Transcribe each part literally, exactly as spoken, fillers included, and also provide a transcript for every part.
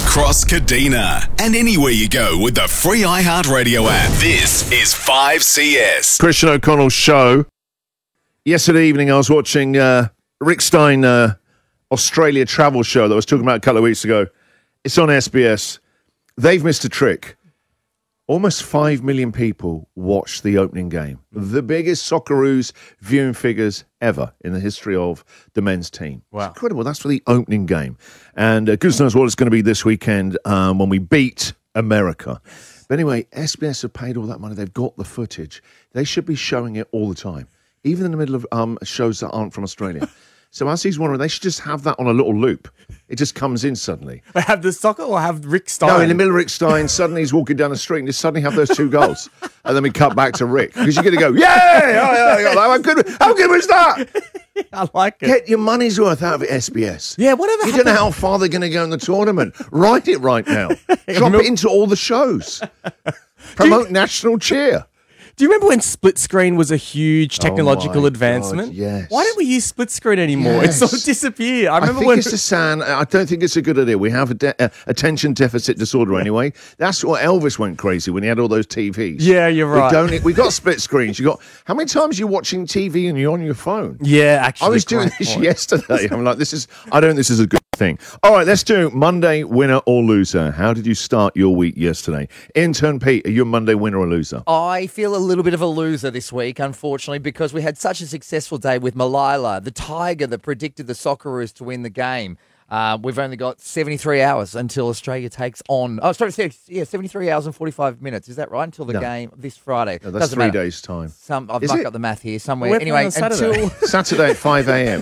across Kadina and anywhere you go with the free iHeartRadio app. This is five C S. Christian O'Connell's show. Yesterday evening, I was watching uh, Rick Stein uh, Australia travel show that I was talking about a couple of weeks ago. It's on S B S. They've missed a trick. Almost five million people watched the opening game. The biggest Socceroos viewing figures ever in the history of the men's team. Wow. It's incredible. That's for the opening game. And uh, goodness knows what it's going to be this weekend um, when we beat America. But anyway, S B S have paid all that money. They've got the footage. They should be showing it all the time, even in the middle of um, shows that aren't from Australia. So as he's wondering, they should just have that on a little loop. It just comes in suddenly. They have the soccer or have Rick Stein? No, in the middle of Rick Stein, suddenly he's walking down the street and just suddenly have those two goals. And then we cut back to Rick. Because you're going to go, yeah, yeah, yeah, how good, how good was that? I like it. Get your money's worth out of it, S B S. Yeah, whatever You happened? don't know how far they're going to go in the tournament. Write it right now. Drop it into all the shows. Promote you, national cheer. Do you remember when split screen was a huge technological oh advancement? God, yes. Why don't we use split screen anymore? Yes. It's sort of disappeared. I remember I think when it's a san. I don't think it's a good idea. We have a de- uh, attention deficit disorder anyway. That's what Elvis went crazy when he had all those T Vs. Yeah, you're right. We don't. Need, we got split screens. You got how many times are you watching T V and you're on your phone? Yeah, actually, I was doing this point. yesterday. I'm like, this is. I don't think this is a good thing. All right, let's do Monday winner or loser. How did you start your week yesterday? Intern Pete, are you a Monday winner or loser? I feel a little bit of a loser this week, unfortunately, because we had such a successful day with Malila, the Tiger that predicted the Socceroos to win the game. Uh, we've only got seventy-three hours until Australia takes on. Oh, sorry, yeah, seventy-three hours and forty-five minutes. Is that right? Until the no. game this Friday. No, that's Doesn't three matter. days' time. Some I've Is mucked it? up the math here somewhere. We're Anyway, on Saturday. until Saturday at five a.m.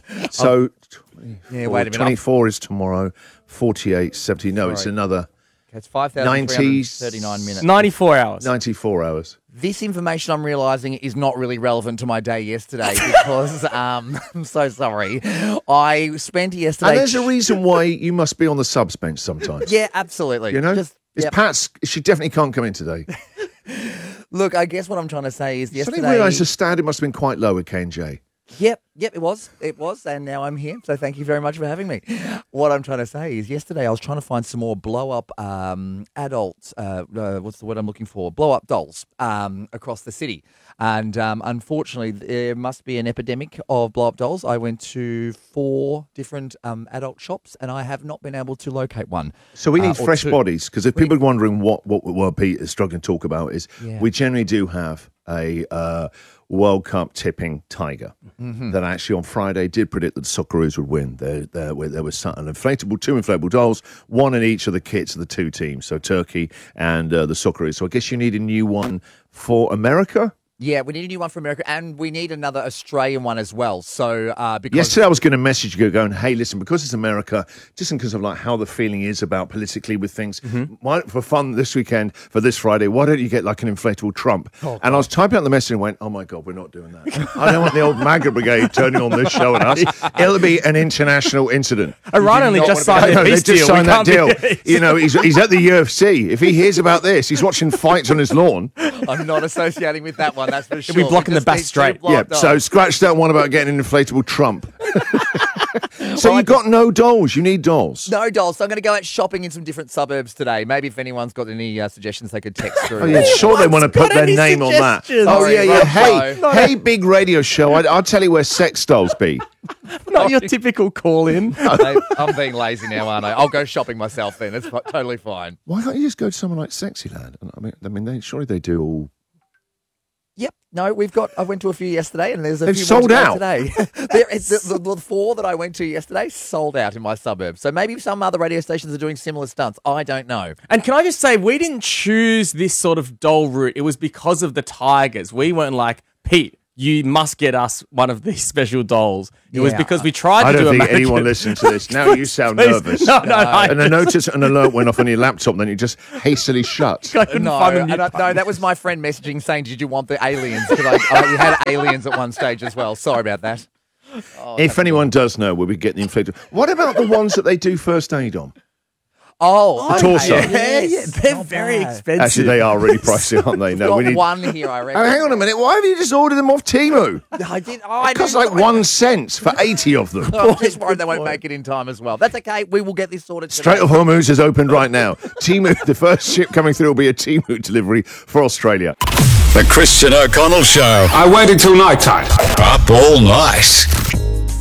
So yeah, wait a minute. twenty-four is tomorrow. forty-eight, seventy. No, Sorry. it's another It's five thousand three hundred thirty-nine minutes. ninety-four hours. ninety-four hours. This information I'm realising is not really relevant to my day yesterday because um, I'm so sorry. I spent yesterday. And there's a reason why you must be on the subs bench sometimes. Yeah, absolutely. You know, Just, it's yep. Pat's. She definitely can't come in today. Look, I guess what I'm trying to say is yesterday. Suddenly realised the standard must have been quite low with K and J. Yep, yep, it was. It was, and now I'm here. So thank you very much for having me. What I'm trying to say is yesterday I was trying to find some more blow-up um, adults, uh, uh, what's the word I'm looking for? Blow-up dolls um, across the city. And um, unfortunately, there must be an epidemic of blow-up dolls. I went to four different um, adult shops, and I have not been able to locate one. So we need uh, or fresh two. bodies, because if We- people are wondering what, what, what Pete is struggling to talk about is Yeah. we generally do have a uh, World Cup tipping tiger Mm-hmm. that actually on Friday did predict that the Socceroos would win. There, there, there was an inflatable, two inflatable dolls, one in each of the kits of the two teams, so Turkey and uh, the Socceroos. So I guess you need a new one for America? Yeah, we need a new one for America, and we need another Australian one as well. So, uh, because Yesterday I was going to message you going, hey, listen, because it's America, just because of like how the feeling is about politically with things, Mm-hmm. why, for fun this weekend, for this Friday, why don't you get like an inflatable Trump? Oh, and I was typing out the message and went, oh my God, we're not doing that. I don't want the old MAGA brigade turning on this show and us. It'll be an international incident. Iran only just signed I know, a they peace just deal. signed We that can't deal. be- You know, he's, he's at the U F C. If he hears about this, he's watching fights on his lawn. I'm not associating with that one, that's for sure. be blocking We the just bass need two straight. block Yeah, dolls. so scratch that one about getting an inflatable Trump. So Well, I you've got no dolls. You need dolls. No dolls. So I'm going to go out shopping in some different suburbs today. Maybe if anyone's got any uh, suggestions, they could text through. Oh, yeah, sure they want to put got their any name on that. suggestions? Oh, Sorry, yeah, yeah. Rob, Hey, no. hey, big radio show. I, I'll tell you where sex dolls be. Not your typical call-in. Mate, I'm being lazy now, aren't I? I'll go shopping myself then. It's f- totally fine. Why can't you just go to someone like Sexyland? I mean, I mean, they, surely they do all. Yep. No, we've got. I went to a few yesterday, and there's a They've few sold more to go out. today. there is the, the, the four that I went to yesterday sold out in my suburb. So maybe some other radio stations are doing similar stunts. I don't know. And can I just say, we didn't choose this sort of doll route. It was because of the Tigers. We weren't like, Pete, you must get us one of these special dolls. It was Yeah. because we tried I to don't do think American. anyone listening to this. Now you sound Please. nervous. No, no, I, And a notice, an alert went off on your laptop, and then you just hastily shut. I couldn't No, find a I new don't- no, that was my friend messaging saying, "Did you want the aliens?" Because I, I we had aliens at one stage as well. Sorry about that. Oh, If anyone does know where we get the inflatable, what about the ones that they do first aid on? Oh, The torso. okay. Yeah, Yes, yeah, they're not very bad. expensive. Actually, they are really pricey, aren't they? We've No, got we need. one here, I reckon. Oh, hang on a minute. Why have you just ordered them off Temu? I did. Oh, I It costs didn't like know. one cent for eighty of them. I'm just worried they won't make it in time as well. That's okay. We will get this sorted today. Strait of Hormuz is opened right now. Temu, the first ship coming through will be a Temu delivery for Australia. The Christian O'Connell Show. I waited till night time. Up all night.